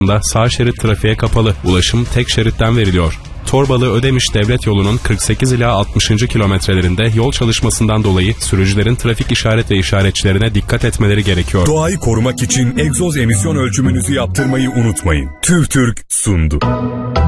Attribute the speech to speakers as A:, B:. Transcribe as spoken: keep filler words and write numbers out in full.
A: sağ şerit trafiğe kapalı. Ulaşım tek şeritten veriliyor. Torbalı Ödemiş devlet yolunun kırk sekiz ila altmışıncı kilometrelerinde yol çalışmasından dolayı sürücülerin trafik işaret ve işaretçilerine dikkat etmeleri gerekiyor.
B: Doğayı korumak için egzoz emisyon ölçümünüzü yaptırmayı unutmayın. TÜVTÜRK sundu.